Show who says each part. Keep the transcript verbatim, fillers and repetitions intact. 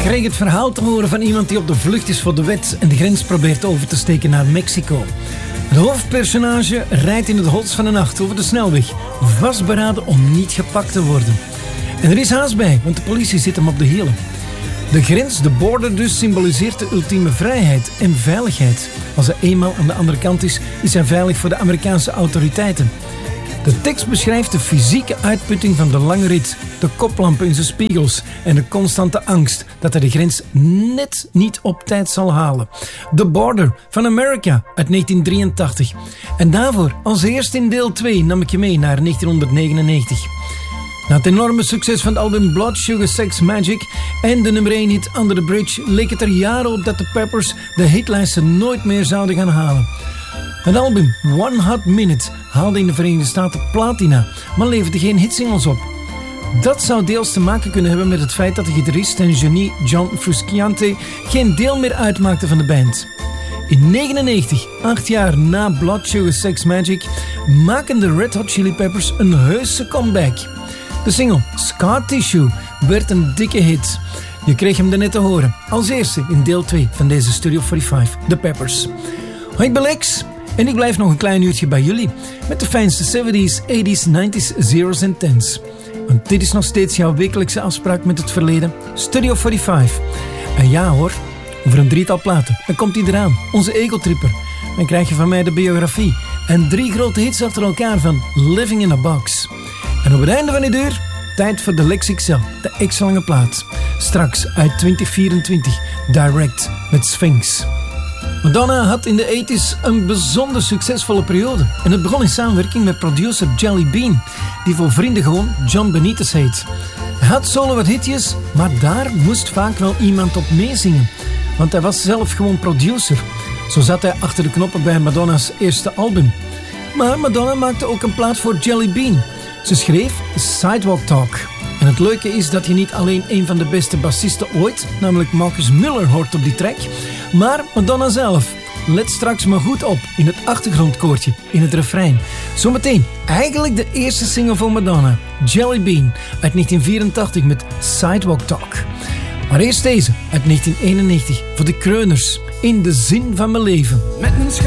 Speaker 1: kreeg het verhaal te horen van iemand die op de vlucht is voor de wet en de grens probeert over te steken naar Mexico. Het hoofdpersonage rijdt in het hols van de nacht over de snelweg, vastberaden om niet gepakt te worden. En er is haast bij, want de politie zit hem op de hielen. De grens, de border dus, symboliseert de ultieme vrijheid en veiligheid. Als hij eenmaal aan de andere kant is, is hij veilig voor de Amerikaanse autoriteiten. De tekst beschrijft de fysieke uitputting van de lange rit, de koplampen in zijn spiegels en de constante angst dat hij de grens net niet op tijd zal halen. The Border van America uit negentien drieëntachtig. En daarvoor, als eerste in deel twee, nam ik je mee naar negentienhonderdnegenennegentig. Na het enorme succes van het album Blood Sugar Sex Magik en de nummer één hit Under the Bridge leek het er jaren op dat de Peppers de hitlijsten nooit meer zouden gaan halen. Het album One Hot Minute haalde in de Verenigde Staten platina, maar leverde geen hitsingles op. Dat zou deels te maken kunnen hebben met het feit dat de gitarist en genie John Frusciante geen deel meer uitmaakte van de band. In negentien negenennegentig, acht jaar na Blood Sugar Sex Magik, maken de Red Hot Chili Peppers een heuse comeback. De single Scar Tissue werd een dikke hit. Je kreeg hem daarnet te horen, als eerste in deel twee van deze Studio vijfenveertig, The Peppers. Hoi, ik ben Lex en ik blijf nog een klein uurtje bij jullie met de fijnste zeventies, tachtiger, negentiger, zero's en tens. Want dit is nog steeds jouw wekelijkse afspraak met het verleden, Studio vijfenveertig. En ja hoor, over een drietal platen, dan komt hij eraan, onze Egotripper. Dan krijg je van mij de biografie en drie grote hits achter elkaar van Living in a Box. En op het einde van dit uur, tijd voor de Lex X L, de extra lange plaat. Straks uit twintig vierentwintig, Direct met Sphinx. Madonna had in de tachtiger een bijzonder succesvolle periode. En het begon in samenwerking met producer Jelly Bean, die voor vrienden gewoon John Benitez heet. Hij had solo wat hitjes, maar daar moest vaak wel iemand op meezingen. Want hij was zelf gewoon producer. Zo zat hij achter de knoppen bij Madonna's eerste album. Maar Madonna maakte ook een plaat voor Jelly Bean. Ze schreef Sidewalk Talk. En het leuke is dat je niet alleen een van de beste bassisten ooit, namelijk Marcus Miller, hoort op die track, maar Madonna zelf. Let straks maar goed op in het achtergrondkoortje, in het refrein. Zometeen eigenlijk de eerste single van Madonna, Jelly Bean, uit negentien vierentachtig met Sidewalk Talk. Maar eerst deze, uit negentien eenennegentig, voor de Kreuners, In de Zin van Mijn Leven. Met mijn